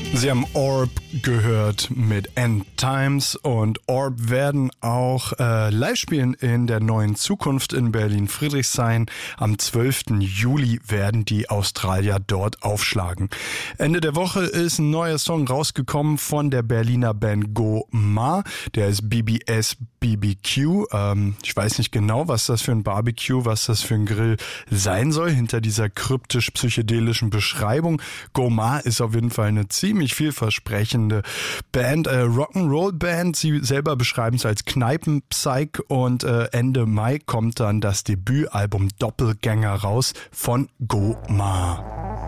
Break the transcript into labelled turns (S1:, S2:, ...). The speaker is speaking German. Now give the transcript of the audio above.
S1: Sie haben Orb gehört mit End Times und Orb werden auch live spielen in der Neuen Zukunft in Berlin-Friedrichshain. Am 12. Juli werden die Australier dort aufschlagen. Ende der Woche ist ein neuer Song rausgekommen von der Berliner Band Go-Ma. Der ist BBS BBQ. Ich weiß nicht genau, was das für ein Barbecue, was das für ein Grill sein soll, hinter dieser kryptisch-psychedelischen Beschreibung. Go-Ma ist auf jeden Fall eine ziemlich vielversprechende Band, Rock'n'Roll-Band. Sie selber beschreiben es als Kneipen-Psych und Ende Mai kommt dann das Debütalbum Doppelgänger raus von Go-Ma.